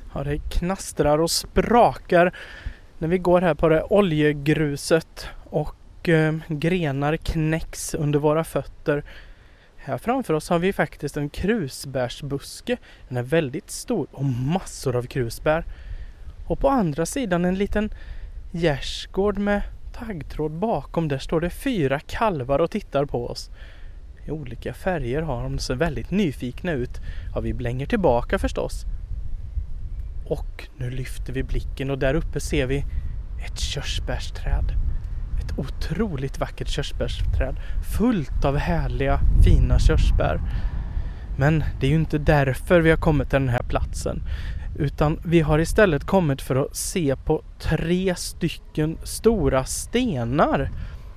Ja, det knastrar och sprakar när vi går här på det oljegruset och grenar knäcks under våra fötter. Här framför oss har vi faktiskt en krusbärsbuske. Den är väldigt stor och massor av krusbär. Och på andra sidan en liten gärdsgård med taggtråd bakom. Där står det 4 kalvar och tittar på oss. I olika färger har de, så väldigt nyfikna ut. Ja, vi blänger tillbaka förstås. Och nu lyfter vi blicken och där uppe ser vi ett körsbärsträd. Ett otroligt vackert körsbärsträd. Fullt av härliga, fina körsbär. Men det är ju inte därför vi har kommit till den här platsen. Utan vi har istället kommit för att se på 3 stycken stora stenar.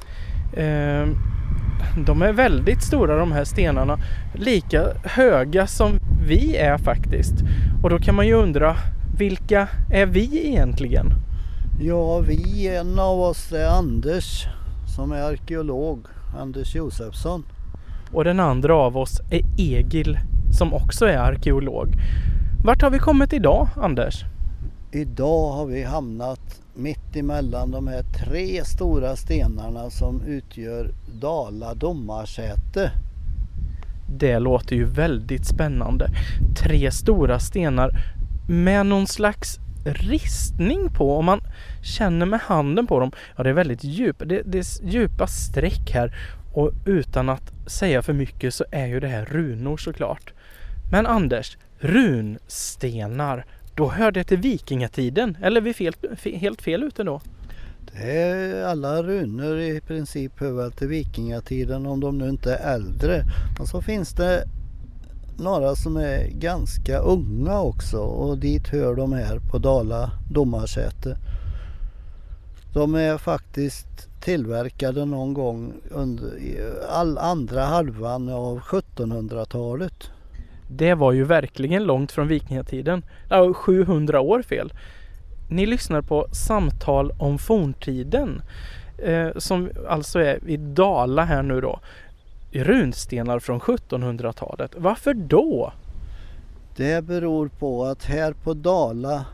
De är väldigt stora, de här stenarna. Lika höga som vi är faktiskt. Och då kan man ju undra, vilka är vi egentligen? Ja, en av oss är Anders som är arkeolog, Anders Josefsson. Och den andra av oss är Egil som också är arkeolog. Vart har vi kommit idag, Anders? Idag har vi hamnat mitt emellan de här 3 stora stenarna som utgör Dala domarsäte. Det låter ju väldigt spännande. 3 stora stenar med någon slags ristning på. Om man känner med handen på dem. Ja, det är väldigt djupt. Det är djupa streck här. Och utan att säga för mycket så är ju det här runor såklart. Men Anders, runstenar, då hör det till vikingatiden. Eller är vi helt fel ute då? Det är alla runor i princip hör väl till vikingatiden om de nu inte är äldre. Men så finns det några som är ganska unga också och dit hör de här på Dala domarsäte. De är faktiskt tillverkade någon gång under andra halvan av 1700-talet. Det var ju verkligen långt från vikingatiden. 700 år fel. Ni lyssnar på Samtal om forntiden. Som alltså är i Dala här nu då. Runstenar från 1700-talet. Varför då? Det beror på att här på Dala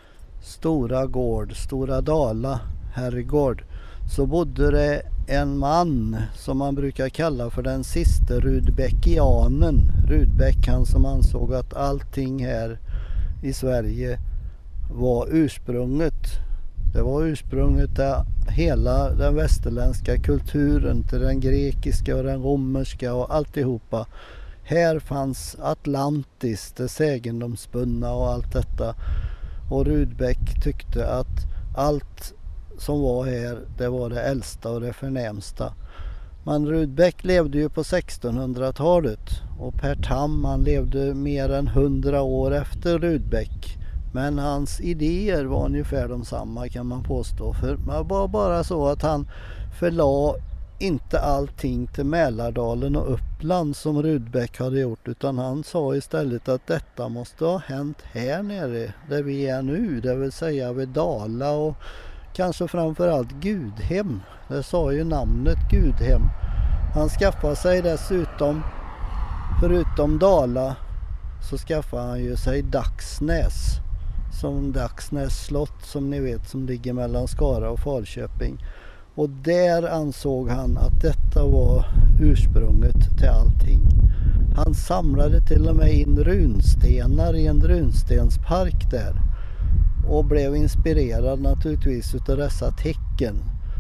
Stora Dala herrgård, så bodde det en man som man brukar kalla för den sista Rudbeckianen. Rudbeck, han som ansåg att allting här i Sverige var ursprunget. Det var ursprunget till hela den västerländska kulturen, till den grekiska och den romerska och alltihopa. Här fanns Atlantis, det sägendomsbundna och allt detta. Och Rudbeck tyckte att allt som var här, det var det äldsta och det förnämsta. Men Rudbeck levde ju på 1600-talet och Per Tam, han levde mer än 100 år efter Rudbeck. Men hans idéer var ungefär de samma kan man påstå. För det var bara så att han förlade inte allting till Mälardalen och Uppland som Rudbeck hade gjort, utan han sa istället att detta måste ha hänt här nere där vi är nu, det vill säga vid Dala och kanske framförallt Gudhem. Det sa ju namnet Gudhem. Han skaffade sig dessutom, förutom Dala, så skaffade han ju sig Dagsnäs. Som Dagsnäs slott som ni vet, som ligger mellan Skara och Falköping. Och där ansåg han att detta var ursprunget till allting. Han samlade till och med in runstenar i en runstenspark där. Och blev inspirerad naturligtvis utav dessa tecken.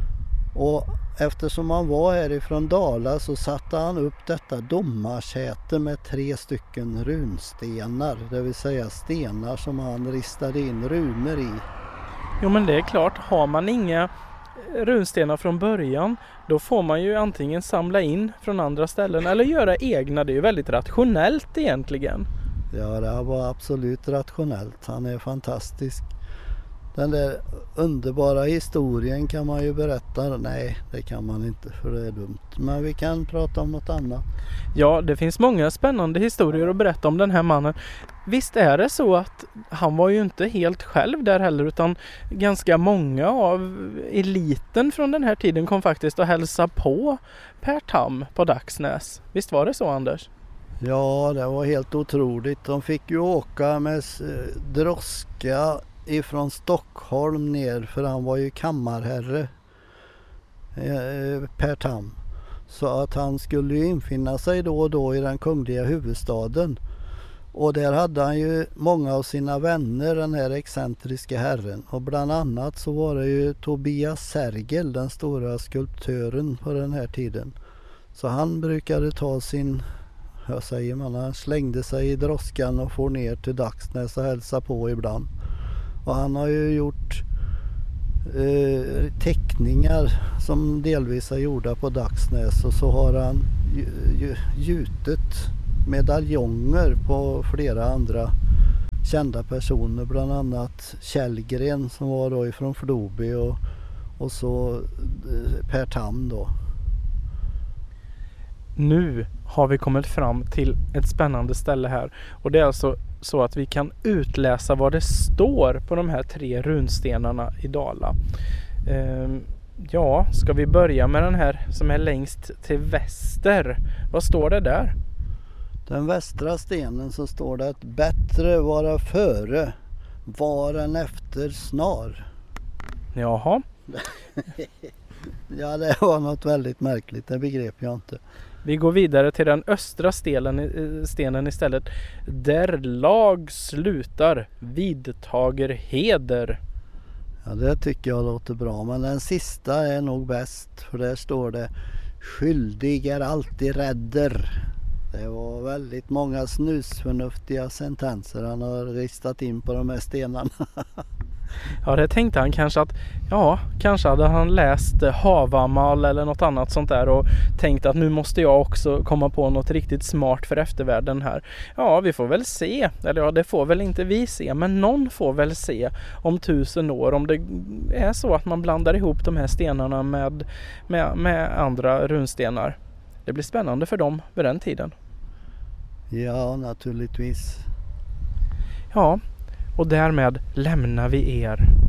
Och eftersom han var härifrån Dala så satte han upp detta domarsäte med 3 stycken runstenar. Det vill säga stenar som han ristade in runor i. Jo, men det är klart, har man inga runstenar från början, då får man ju antingen samla in från andra ställen eller göra egna. Det är ju väldigt rationellt egentligen. Ja, det var absolut rationellt. Han är fantastisk. Den där underbara historien kan man ju berätta. Nej, det kan man inte för det är dumt. Men vi kan prata om något annat. Ja, det finns många spännande historier att berätta om den här mannen. Visst är det så att han var ju inte helt själv där heller, utan ganska många av eliten från den här tiden kom faktiskt att hälsa på Per Tam på Dagsnäs. Visst var det så, Anders? Ja, det var helt otroligt. De fick ju åka med droska ifrån Stockholm ner, för han var ju kammarherre, Per Tam. Så att han skulle ju infinna sig då och då i den kungliga huvudstaden. Och där hade han ju många av sina vänner, den här excentriska herren. Och bland annat så var det ju Tobias Sergel, den stora skulptören på den här tiden. Så han brukade ta sin, han slängde sig i droskan och får ner till Dagsnäs och hälsa på ibland. Och han har ju gjort teckningar som delvis är gjorda på Dagsnäs, och så har han gjutit medaljonger på flera andra kända personer, bland annat Källgren som var då ifrån Floby och så Per Tam då. Nu har vi kommit fram till ett spännande ställe här, och det är alltså så att vi kan utläsa vad det står på de här 3 runstenarna i Dala. Ja, ska vi börja med den här som är längst till väster? Vad står det där? Den västra stenen så står det att bättre vara före, var än efter snar. Jaha. Ja, det var något väldigt märkligt, det begrep jag inte. Vi går vidare till den östra stenen istället. Där lag slutar, vidtager heder. Ja, det tycker jag låter bra, men den sista är nog bäst, för där står det skyldig är alltid rädder. Det var väldigt många snusförnuftiga sentenser han har ristat in på de här stenarna. Ja, det tänkte han kanske att, kanske hade han läst Havamal eller något annat sånt där och tänkt att nu måste jag också komma på något riktigt smart för eftervärlden här. Ja, vi får väl se, eller ja, det får väl inte vi se, men någon får väl se om 1000 år om det är så att man blandar ihop de här stenarna med andra runstenar. Det blir spännande för dem vid den tiden. Ja, naturligtvis. Ja, och därmed lämnar vi er